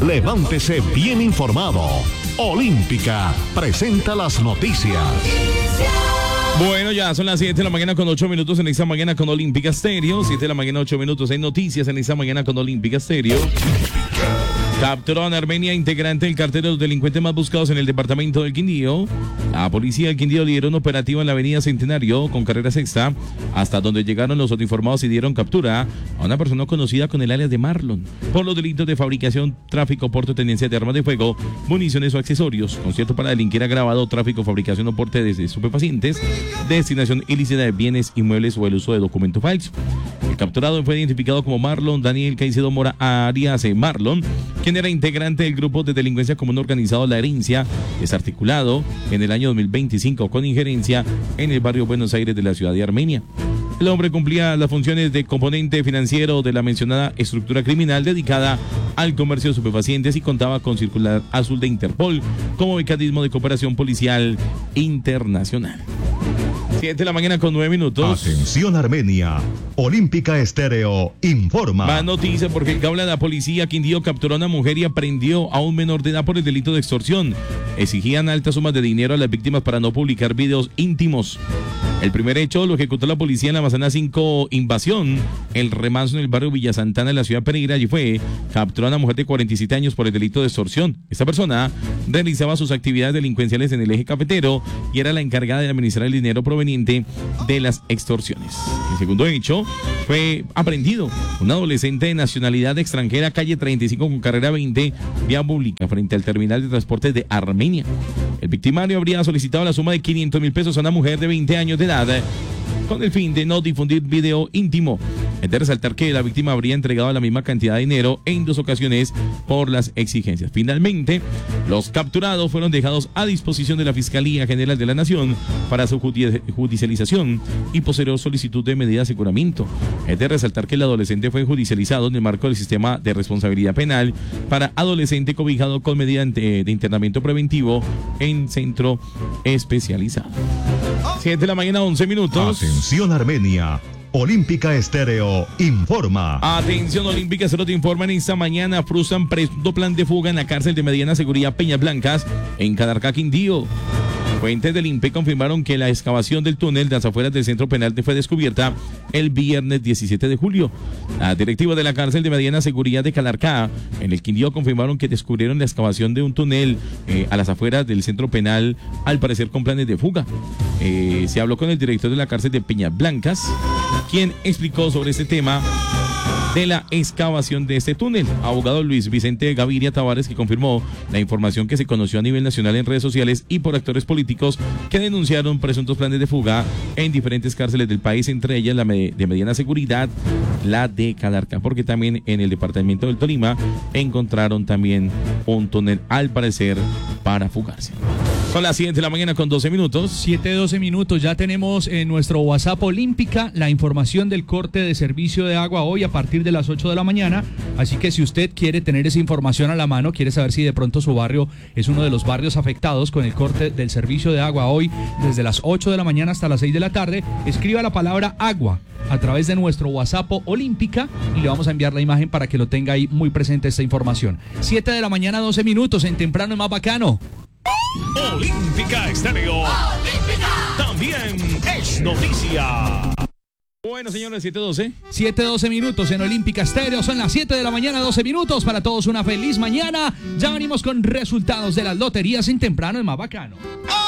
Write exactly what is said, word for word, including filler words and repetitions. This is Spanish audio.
Levántese bien informado. Olímpica presenta las noticias. Bueno, ya son las siete de la mañana con ocho minutos en esta mañana con Olímpica Estéreo. siete de la mañana, ocho minutos en noticias en esta mañana con Olímpica Estéreo. Capturó en Armenia integrante del cartel de los delincuentes más buscados en el departamento del Quindío. La policía del Quindío lideró un operativo en la avenida Centenario con carrera sexta, hasta donde llegaron los uniformados y dieron captura a una persona conocida con el alias de Marlon por los delitos de fabricación, tráfico, porte, tenencia de armas de fuego, municiones o accesorios, concierto para delinquir agravado, tráfico, fabricación o porte de estupefacientes, destinación ilícita de bienes inmuebles o el uso de documento falso. El capturado fue identificado como Marlon Daniel Caicedo Mora Arias Marlon, quien era integrante del grupo de delincuencia común organizado La Herencia, desarticulado en el año dos mil veinticinco con injerencia en el barrio Buenos Aires de la ciudad de Armenia. El hombre cumplía las funciones de componente financiero de la mencionada estructura criminal dedicada al comercio de estupefacientes y contaba con circular azul de Interpol como mecanismo de cooperación policial internacional. siete de la mañana con nueve minutos. Atención Armenia. Olímpica Estéreo informa. Más noticia porque el cable de la policía Quindío capturó a una mujer y aprendió a un menor de edad por el delito de extorsión. Exigían altas sumas de dinero a las víctimas para no publicar videos íntimos. El primer hecho lo ejecutó la policía en la Manzana cinco Invasión, el Remanso, en el barrio Villa Santana de la ciudad de Pereira. Allí fue capturó a una mujer de cuarenta y siete años por el delito de extorsión. Esta persona realizaba sus actividades delincuenciales en el eje cafetero y era la encargada de administrar el dinero proveniente de las extorsiones. El segundo hecho fue aprendido un adolescente de nacionalidad extranjera, calle treinta y cinco con carrera veinte, vía pública, frente al terminal de transportes de Armenia. El victimario habría solicitado la suma de quinientos mil pesos a una mujer de veinte años de edad con el fin de no difundir video íntimo. Es de resaltar que la víctima habría entregado la misma cantidad de dinero en dos ocasiones por las exigencias. Finalmente, los capturados fueron dejados a disposición de la Fiscalía General de la Nación para su judicialización y posterior solicitud de medida de aseguramiento. Es de resaltar que el adolescente fue judicializado en el marco del sistema de responsabilidad penal para adolescente cobijado con medida de internamiento preventivo en centro especializado. siete de la mañana, once minutos. Atención Armenia. Olímpica Estéreo informa. Atención Olímpica Estéreo te informa en esta mañana. Frustran presunto plan de fuga en la cárcel de mediana seguridad Peñas Blancas en Calarcá, Quindío. Fuentes del I N P E confirmaron que la excavación del túnel de las afueras del centro penal fue descubierta el viernes diecisiete de julio. Las directivas de la cárcel de mediana seguridad de Calarcá en el Quindío confirmaron que descubrieron la excavación de un túnel eh, a las afueras del centro penal, al parecer con planes de fuga. Eh, se habló con el director de la cárcel de Peñas Blancas, quien explicó sobre este tema de la excavación de este túnel. Abogado Luis Vicente Gaviria Tavares, que confirmó la información que se conoció a nivel nacional en redes sociales y por actores políticos que denunciaron presuntos planes de fuga en diferentes cárceles del país, entre ellas la de mediana seguridad, la de Calarcá, porque también en el departamento del Tolima encontraron también un túnel, al parecer, para fugarse. Son las siete de la mañana con doce minutos. siete, doce minutos. Ya tenemos en nuestro WhatsApp Olímpica la información del corte de servicio de agua hoy a partir de las ocho de la mañana. Así que si usted quiere tener esa información a la mano, quiere saber si de pronto su barrio es uno de los barrios afectados con el corte del servicio de agua hoy desde las ocho de la mañana hasta las seis de la tarde, escriba la palabra agua a través de nuestro WhatsApp Olímpica y le vamos a enviar la imagen para que lo tenga ahí muy presente esta información. siete de la mañana, doce minutos. En Temprano es más bacano. Olímpica Estéreo. Olímpica también es noticia. Bueno, señores, siete doce. siete doce minutos en Olímpica Estéreo. Son las siete de la mañana, doce minutos. Para todos una feliz mañana. Ya venimos con resultados de las loterías en Temprano es más bacano.